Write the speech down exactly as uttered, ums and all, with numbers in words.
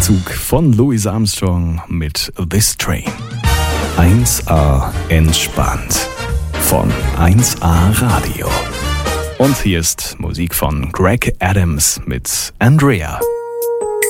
Zug von Louis Armstrong mit This Train. eins A entspannt von eins A Radio. Und hier ist Musik von Greg Adams mit Andrea.